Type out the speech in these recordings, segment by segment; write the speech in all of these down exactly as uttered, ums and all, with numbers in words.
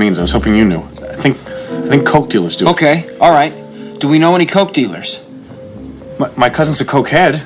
means. I was hoping you knew. I think, I think coke dealers do. Okay, all right. Do we know any coke dealers? My, my cousin's a cokehead.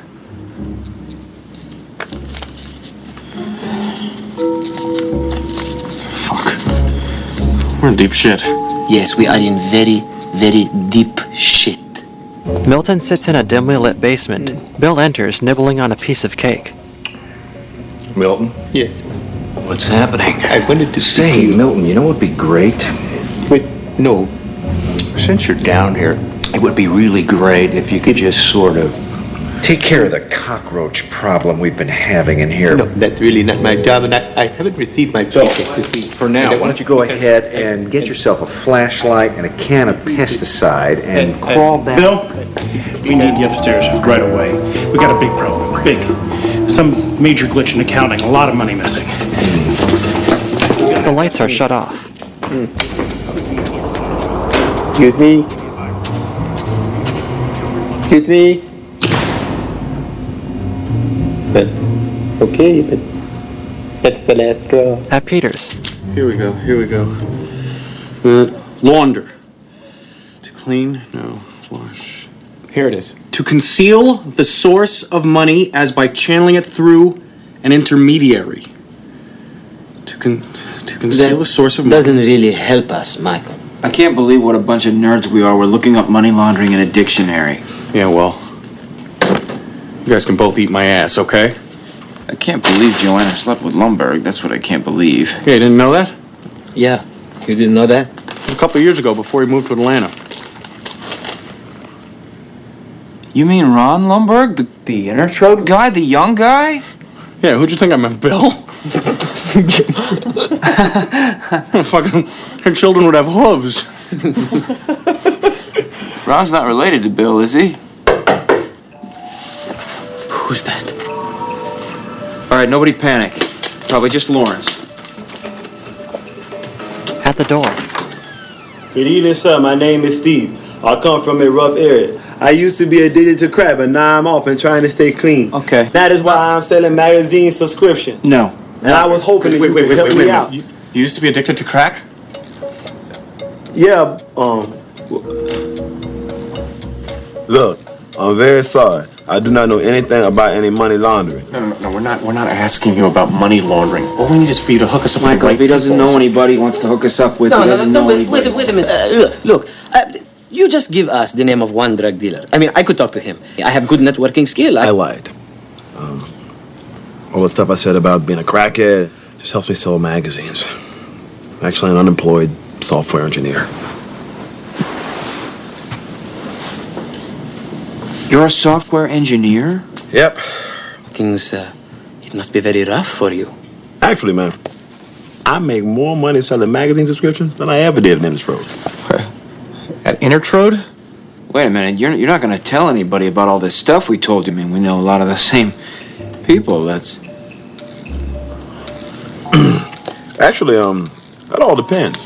Fuck. We're in deep shit. Yes, we are in very, very deep shit. Milton sits in a dimly lit basement. Bill enters, nibbling on a piece of cake. Milton? Yes. What's happening? I wanted to Say, Milton, you know what would be great? But no. Since you're down here, it would be really great if you could just sort of take care of the cockroach problem we've been having in here. No, that's really not my job, and I, I haven't received my paycheck this week. For now, why don't you go ahead and get yourself a flashlight and a can of pesticide and Hey, crawl hey, down. Bill, we need you upstairs right away. We got a big problem. Big. Some major glitch in accounting. A lot of money missing. The lights are shut off. Mm. Excuse me? Excuse me? But, okay, but that's the last straw. At Peter's. Here we go, here we go. Uh, launder. To clean, no, wash. Here it is. To conceal the source of money as by channeling it through an intermediary. To con- to conceal That the source of money. doesn't really help us, Michael. I can't believe what a bunch of nerds we are. We're looking up money laundering in a dictionary. Yeah, well, you guys can both eat my ass, okay? I can't believe Joanna slept with Lumberg. That's what I can't believe. Yeah, you didn't know that? Yeah, you didn't know that? A couple of years ago, before he moved to Atlanta. You mean Ron Lumberg? The, the Intertrode guy? The young guy? Yeah, who'd you think I meant, Bill? Fucking, her children would have hooves. Ron's not related to Bill, is he? Who's that? All right, nobody panic. Probably just Lawrence. At the door. Good evening, sir. My name is Steve. I come from a rough area. I used to be addicted to crack, but now I'm off and trying to stay clean. Okay. That is why I'm selling magazine subscriptions. No. And I was hoping that Wait, you wait, could wait, help wait, me wait. out. You, you used to be addicted to crack? Yeah, um... Look, I'm very sorry. I do not know anything about any money laundering. No, no, no, we're not, we're not asking you about money laundering. All we need is for you to hook us up with the Michael, right if he doesn't people. know anybody he wants to hook us up with, No, he no, no, doesn't no, know wait, anybody. wait, wait a minute. Uh, look, look uh, you just give us the name of one drug dealer. I mean, I could talk to him. I have good networking skill. I, I lied. Um, all the stuff I said about being a crackhead just helps me sell magazines. I'm actually an unemployed software engineer. You're a software engineer? Yep. Things, uh, it must be very rough for you. Actually, man, I make more money selling magazine subscriptions than I ever did in Intertrode. At Intertrode? Wait a minute, you're, you're not going to tell anybody about all this stuff we told you. I mean, we know a lot of the same people. That's... Actually, um, that all depends.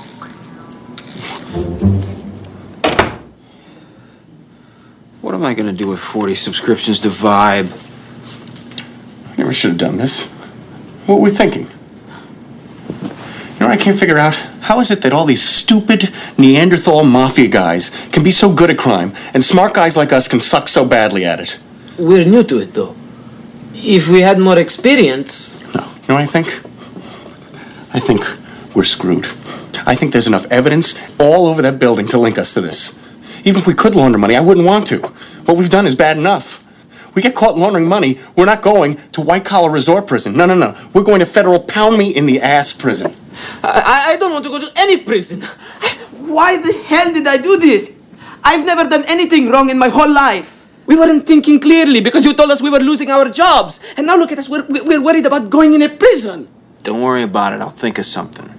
What am I going to do with forty subscriptions to Vibe? We never should have done this. What were we thinking? You know what I can't figure out? How is it that all these stupid Neanderthal mafia guys can be so good at crime, and smart guys like us can suck so badly at it? We're new to it, though. If we had more experience... No. You know what I think? I think we're screwed. I think there's enough evidence all over that building to link us to this. Even if we could launder money, I wouldn't want to. What we've done is bad enough. We get caught laundering money, we're not going to white-collar resort prison. No, no, no. We're going to federal pound-me-in-the-ass prison. I, I don't want to go to any prison. Why the hell did I do this? I've never done anything wrong in my whole life. We weren't thinking clearly because you told us we were losing our jobs. And now look at us, we're, we're worried about going in a prison. Don't worry about it. I'll think of something.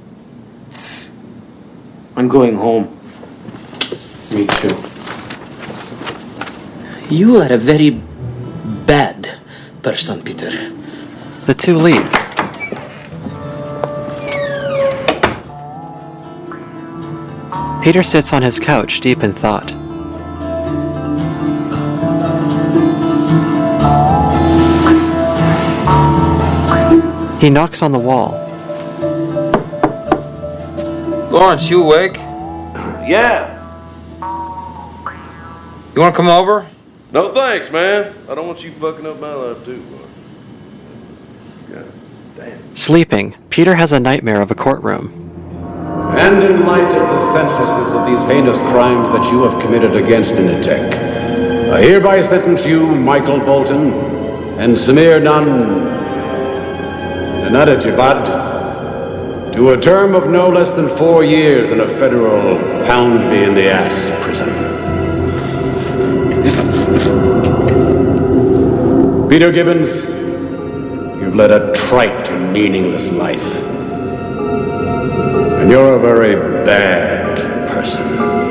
I'm going home. Me too. You are a very bad person, Peter. The two leave. Peter sits on his couch, deep in thought. He knocks on the wall. Lawrence, you awake? Yeah. You want to come over? No thanks, man. I don't want you fucking up my life, too. God damn. Sleeping, Peter has a nightmare of a courtroom. And in light of the senselessness of these heinous crimes that you have committed against Initek, I hereby sentence you, Michael Bolton, and Samir Nan Nanadajibad, to a term of no less than four years in a federal pound-me-in-the-ass prison. Peter Gibbons, you've led a trite and meaningless life. And you're a very bad person.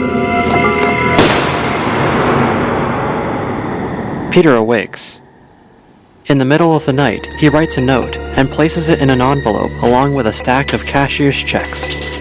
Peter awakes. In the middle of the night, he writes a note and places it in an envelope along with a stack of cashier's checks.